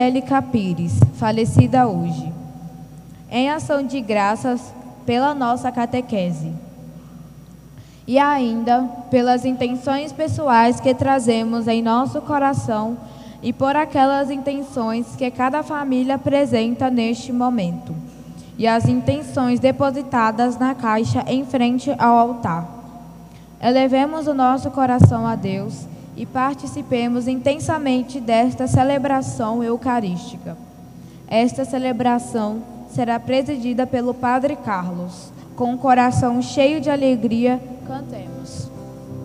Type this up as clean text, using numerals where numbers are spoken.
Angélica Pires, falecida hoje, em ação de graças pela nossa catequese e ainda pelas intenções pessoais que trazemos em nosso coração e por aquelas intenções que cada família apresenta neste momento e as intenções depositadas na caixa em frente ao altar. Elevemos o nosso coração a Deus e participemos intensamente desta celebração eucarística. Esta celebração será presidida pelo Padre Carlos. Com o coração cheio de alegria, cantemos.